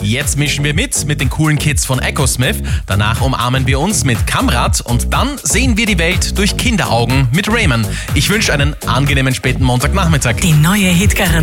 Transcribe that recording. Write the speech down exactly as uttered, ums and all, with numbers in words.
Jetzt mischen wir mit mit den coolen Kids von Echosmith. Danach umarmen wir uns mit Kamrat und dann sehen wir die Welt durch Kinderaugen mit Raymond. Ich wünsche einen angenehmen späten Montagnachmittag. Die neue Hitgarantie.